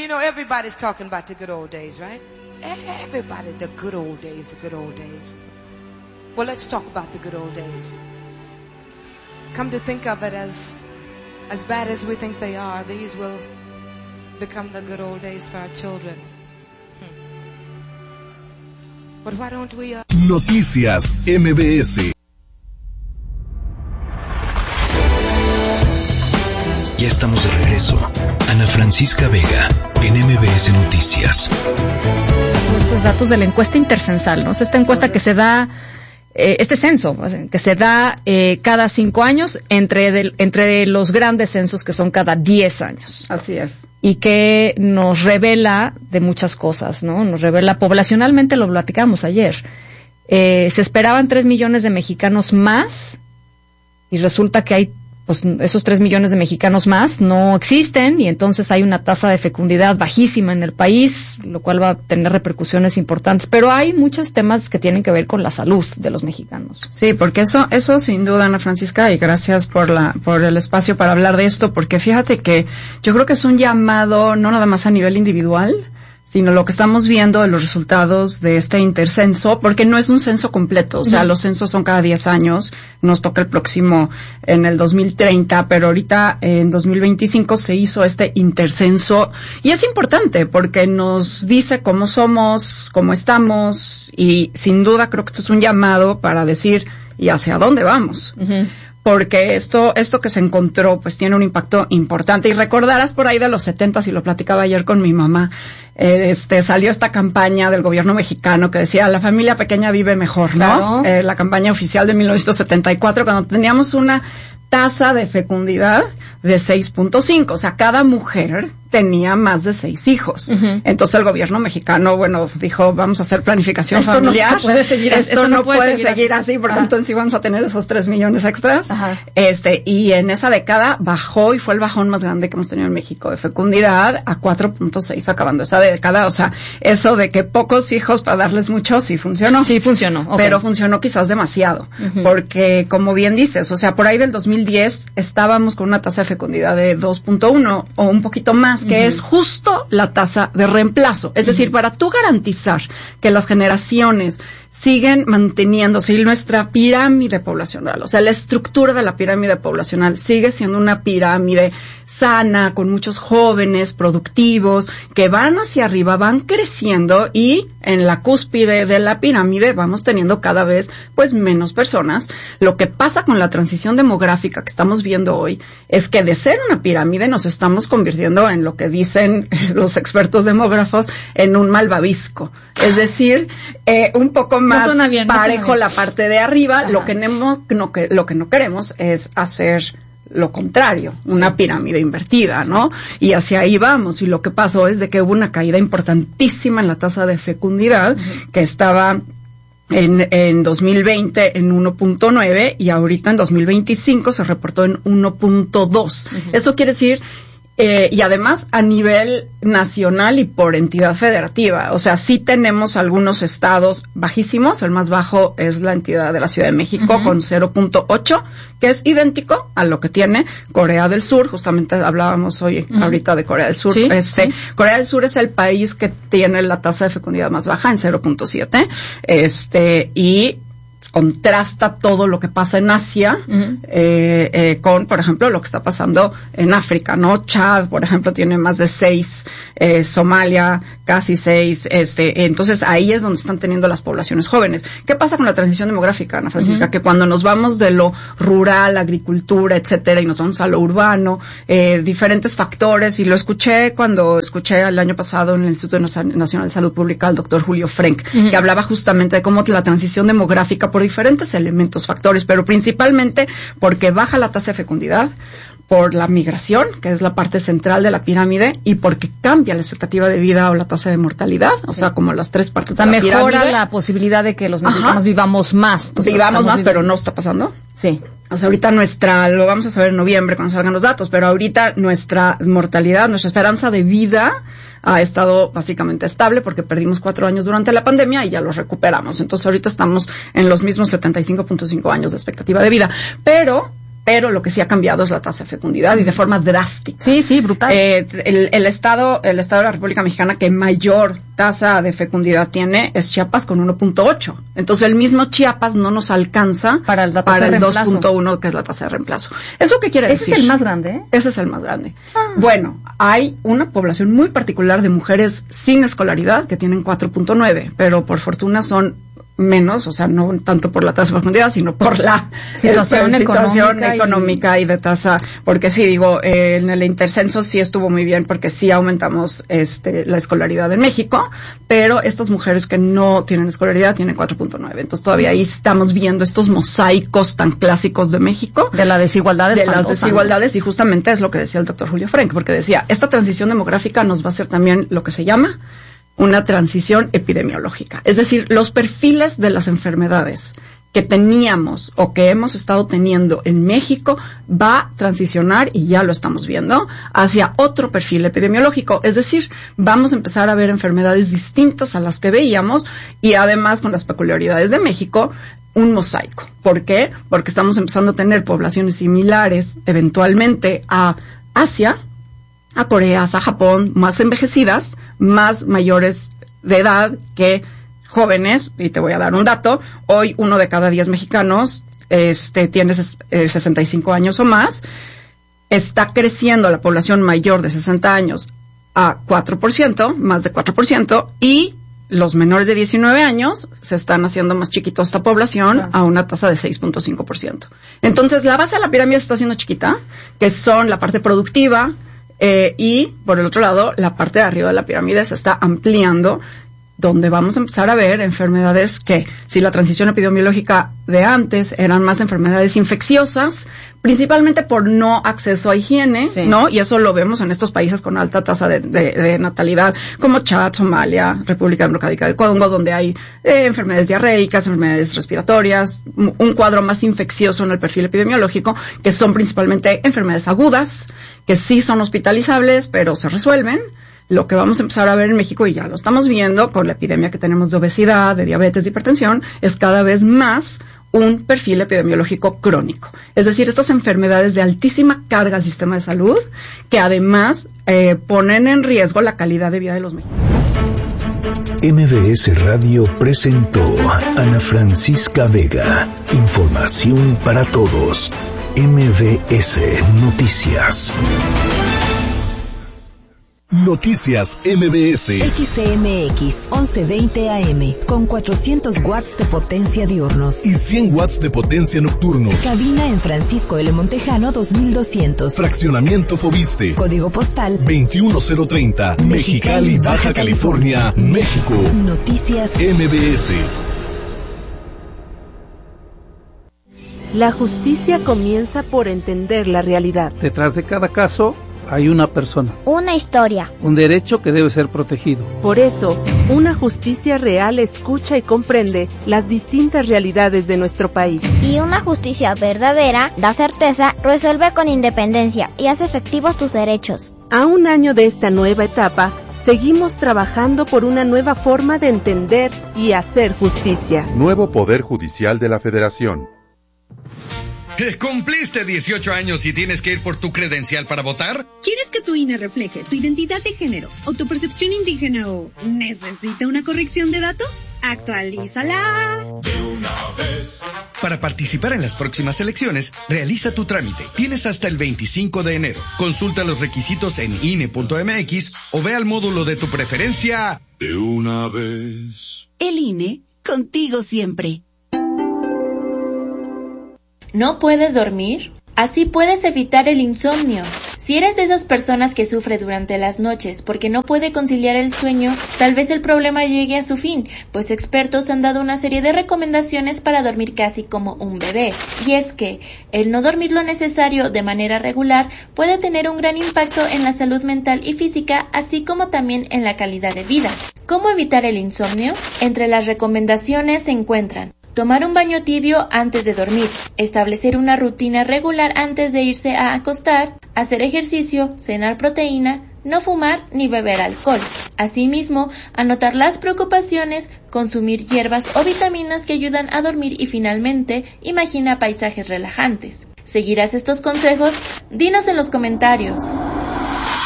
you know, everybody's talking about the good old days, right? Everybody, the good old days, the good old days. Well, let's talk about the good old days. Come to think of it, as bad as we think they are, these will become the good old days for our children. But why don't we... Noticias MBS. Ya estamos de regreso. Ana Francisca Vega, en MBS Noticias. Estos datos de la encuesta intercensal, ¿no? Esta encuesta que se da, este censo, que se da cada 5 años entre los grandes censos que son cada 10 años. Así es. Y que nos revela de muchas cosas, ¿no? Nos revela poblacionalmente, lo platicamos ayer. Se esperaban 3 millones de mexicanos más y resulta que hay, pues, esos 3 millones de mexicanos más no existen y entonces hay una tasa de fecundidad bajísima en el país, lo cual va a tener repercusiones importantes. Pero hay muchos temas que tienen que ver con la salud de los mexicanos. Sí, porque eso sin duda, Ana Francisca, y gracias por el espacio para hablar de esto, porque fíjate que yo creo que es un llamado no nada más a nivel individual, sino lo que estamos viendo de los resultados de este intercenso, porque no es un censo completo, o sea, los censos son cada 10 años, nos toca el próximo en el 2030, pero ahorita en 2025 se hizo este intercenso, y es importante porque nos dice cómo somos, cómo estamos, y sin duda creo que esto es un llamado para decir, ¿y hacia dónde vamos? Uh-huh. Porque esto que se encontró, pues tiene un impacto importante. Y recordarás por ahí de los 70s, y lo platicaba ayer con mi mamá, salió esta campaña del gobierno mexicano que decía, la familia pequeña vive mejor, ¿no? Claro. La campaña oficial de 1974, cuando teníamos una tasa de fecundidad de 6.5, o sea, cada mujer tenía más de 6 hijos. Uh-huh. Entonces el gobierno mexicano, dijo, vamos a hacer planificación familiar. Esto no puede seguir así, porque entonces íbamos a tener esos 3 millones extras. Ajá. Y en esa década bajó, y fue el bajón más grande que hemos tenido en México de fecundidad, a 4.6 acabando esa década. O sea, eso de que pocos hijos para darles mucho, sí funcionó. Sí funcionó. Okay. Pero funcionó quizás demasiado. Uh-huh. Porque, como bien dices, o sea, por ahí del 2010 estábamos con una tasa de fecundidad de 2.1 o un poquito más, que es justo la tasa de reemplazo. Es decir, para tú garantizar que las generaciones siguen manteniéndose y nuestra pirámide poblacional, o sea, la estructura de la pirámide poblacional sigue siendo una pirámide sana, con muchos jóvenes productivos que van hacia arriba, van creciendo, y en la cúspide de la pirámide vamos teniendo cada vez pues menos personas. Lo que pasa con la transición demográfica que estamos viendo hoy es que de ser una pirámide nos estamos convirtiendo en lo que dicen los expertos demógrafos, en un malvavisco. Es decir, un poco más parejo la parte de arriba. Ajá. Lo que no queremos es hacer lo contrario, una pirámide invertida, ¿no? Y hacia ahí vamos. Y lo que pasó es de que hubo una caída importantísima en la tasa de fecundidad, que estaba en 2020 en 1.9 y ahorita en 2025 se reportó en 1.2. Eso quiere decir, y además a nivel nacional y por entidad federativa. O sea, sí tenemos algunos estados bajísimos. El más bajo es la entidad de la Ciudad de México, con 0.8, que es idéntico a lo que tiene Corea del Sur. Justamente hablábamos hoy, ahorita, de Corea del Sur. Sí, Corea del Sur es el país que tiene la tasa de fecundidad más baja, en 0.7. Y contrasta todo lo que pasa en Asia con, por ejemplo, lo que está pasando en África, ¿no? Chad, por ejemplo, tiene más de 6, Somalia casi 6, entonces ahí es donde están teniendo las poblaciones jóvenes. ¿Qué pasa con la transición demográfica, Ana Francisca? Que cuando nos vamos de lo rural, agricultura, etcétera, y nos vamos a lo urbano, diferentes factores, y lo escuché cuando escuché el año pasado en el Instituto Nacional de Salud Pública al doctor Julio Frenk, que hablaba justamente de cómo la transición demográfica, por diferentes elementos, factores, pero principalmente porque baja la tasa de fecundidad, por la migración, que es la parte central de la pirámide, y porque cambia la expectativa de vida o la tasa de mortalidad, o sea, como las tres partes de la pirámide. Mejora la posibilidad de que los mexicanos vivamos más. Vivamos más, pero no está pasando. Sí. O sea, ahorita lo vamos a saber en noviembre cuando salgan los datos, pero ahorita nuestra mortalidad, nuestra esperanza de vida ha estado básicamente estable, porque perdimos 4 años durante la pandemia y ya los recuperamos. Entonces ahorita estamos en los mismos 75.5 años de expectativa de vida. Pero pero lo que sí ha cambiado es la tasa de fecundidad y de forma drástica. Sí, brutal. El estado de la República Mexicana que mayor tasa de fecundidad tiene es Chiapas con 1.8. Entonces el mismo Chiapas no nos alcanza para el 2.1 que es la tasa de reemplazo. ¿Eso qué quiere decir? Ese es el más grande, ¿eh? Ese es el más grande. Bueno, hay una población muy particular de mujeres sin escolaridad que tienen 4.9, pero por fortuna son menos, o sea, no tanto por la tasa de profundidad, sino por la situación económica y de tasa, porque sí, digo, en el intercenso sí estuvo muy bien, porque sí aumentamos la escolaridad en México, pero estas mujeres que no tienen escolaridad tienen 4.9, entonces todavía ahí estamos viendo estos mosaicos tan clásicos de México. De la desigualdad. De las desigualdades, y justamente es lo que decía el doctor Julio Frenk, porque decía, esta transición demográfica nos va a hacer también lo que se llama una transición epidemiológica. Es decir, los perfiles de las enfermedades que teníamos o que hemos estado teniendo en México va a transicionar, y ya lo estamos viendo, hacia otro perfil epidemiológico. Es decir, vamos a empezar a ver enfermedades distintas a las que veíamos, y además con las peculiaridades de México, un mosaico. ¿Por qué? Porque estamos empezando a tener poblaciones similares eventualmente a Asia, a Corea, a Japón, más envejecidas, más mayores de edad que jóvenes. Y te voy a dar un dato: hoy 1 de cada 10 mexicanos tiene 65 años o más. Está creciendo la población mayor de 60 años a 4%, más de 4%, y los menores de 19 años se están haciendo más chiquitos esta población a una tasa de 6.5%. Entonces, la base de la pirámide se está haciendo chiquita, que son la parte productiva, y por el otro lado, la parte de arriba de la pirámide se está ampliando, donde vamos a empezar a ver enfermedades que, si la transición epidemiológica de antes eran más enfermedades infecciosas, principalmente por no acceso a higiene, sí, ¿no? Y eso lo vemos en estos países con alta tasa de natalidad, como Chad, Somalia, República Democrática del Congo, donde hay enfermedades diarreicas, enfermedades respiratorias, un cuadro más infeccioso en el perfil epidemiológico, que son principalmente enfermedades agudas, que sí son hospitalizables, pero se resuelven. Lo que vamos a empezar a ver en México, y ya lo estamos viendo con la epidemia que tenemos de obesidad, de diabetes, de hipertensión, es cada vez más un perfil epidemiológico crónico. Es decir, estas enfermedades de altísima carga al sistema de salud, que además ponen en riesgo la calidad de vida de los mexicanos. MBS Radio presentó Ana Francisca Vega. Información para todos. MBS Noticias. Noticias MBS. XCMX 1120 AM con 400 watts de potencia diurnos y 100 watts de potencia nocturnos. Cabina en Francisco L. Montejano 2200. Fraccionamiento Fobiste. Código postal 21030. Mexicali, Baja California, México. Noticias MBS. La justicia comienza por entender la realidad. Detrás de cada caso hay una persona. Una historia. Un derecho que debe ser protegido. Por eso, una justicia real escucha y comprende las distintas realidades de nuestro país. Y una justicia verdadera da certeza, resuelve con independencia y hace efectivos tus derechos. A un año de esta nueva etapa, seguimos trabajando por una nueva forma de entender y hacer justicia. Nuevo Poder Judicial de la Federación. ¿Cumpliste 18 años y tienes que ir por tu credencial para votar? ¿Quieres que tu INE refleje tu identidad de género o tu percepción indígena o necesita una corrección de datos? ¡Actualízala! De una vez. Para participar en las próximas elecciones, realiza tu trámite. Tienes hasta el 25 de enero. Consulta los requisitos en INE.mx o ve al módulo de tu preferencia. De una vez. El INE, contigo siempre. ¿No puedes dormir? Así puedes evitar el insomnio. Si eres de esas personas que sufre durante las noches porque no puede conciliar el sueño, tal vez el problema llegue a su fin, pues expertos han dado una serie de recomendaciones para dormir casi como un bebé. Y es que el no dormir lo necesario de manera regular puede tener un gran impacto en la salud mental y física, así como también en la calidad de vida. ¿Cómo evitar el insomnio? Entre las recomendaciones se encuentran: tomar un baño tibio antes de dormir, establecer una rutina regular antes de irse a acostar, hacer ejercicio, cenar proteína, no fumar ni beber alcohol. Asimismo, anotar las preocupaciones, consumir hierbas o vitaminas que ayudan a dormir y finalmente, imagina paisajes relajantes. ¿Seguirás estos consejos? Dinos en los comentarios.